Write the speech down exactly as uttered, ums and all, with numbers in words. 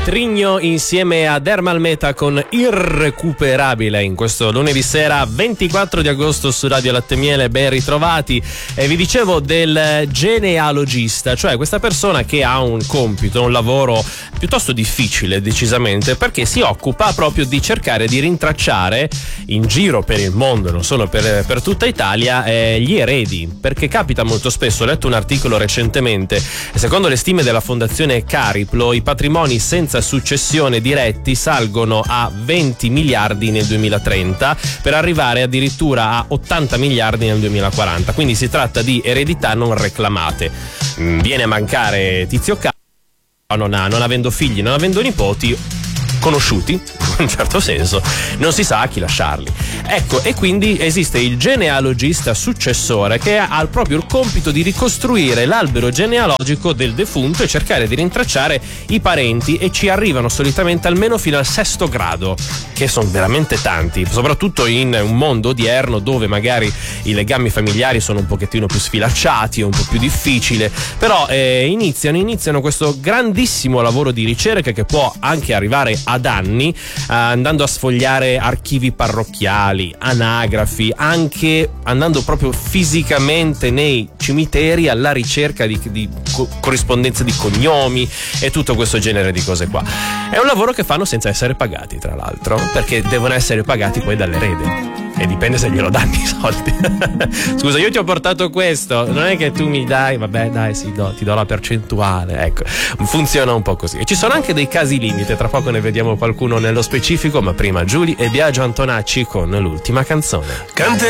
Trigno insieme a Dermal Meta con Irrecuperabile in questo lunedì sera ventiquattro di agosto su Radio Latte e Miele. Ben ritrovati. E vi dicevo del genealogista, cioè questa persona che ha un compito, un lavoro piuttosto difficile decisamente, perché si occupa proprio di cercare di rintracciare in giro per il mondo, non solo per, per tutta Italia, eh, gli eredi, perché capita molto spesso. Ho letto un articolo recentemente, secondo le stime della fondazione Cariplo i patrimoni senza successione diretti salgono a venti miliardi nel duemilatrenta per arrivare addirittura a ottanta miliardi nel duemilaquaranta, quindi si tratta di eredità non reclamate. Viene a mancare Tizio Caio, non, ha, non avendo figli, non avendo nipoti conosciuti, in un certo senso, non si sa a chi lasciarli. Ecco, e quindi esiste il genealogista successore che ha proprio il compito di ricostruire l'albero genealogico del defunto e cercare di rintracciare i parenti, e ci arrivano solitamente almeno fino al sesto grado, che sono veramente tanti, soprattutto in un mondo odierno dove magari i legami familiari sono un pochettino più sfilacciati, un po' più difficile, però eh, iniziano, iniziano questo grandissimo lavoro di ricerca che può anche arrivare ad anni, eh, andando a sfogliare archivi parrocchiali, anagrafi, anche andando proprio fisicamente nei cimiteri alla ricerca di, di co- corrispondenza di cognomi e tutto questo genere di cose qua. È un lavoro che fanno senza essere pagati, tra l'altro, perché devono essere pagati poi dall'erede. E dipende se glielo danno i soldi. Scusa, io ti ho portato questo, non è che tu mi dai, vabbè dai sì, do, ti do la percentuale, ecco, funziona un po' così. E ci sono anche dei casi limite, tra poco ne vediamo qualcuno nello specifico, ma prima Giulia e Biagio Antonacci con l'ultima canzone. Cante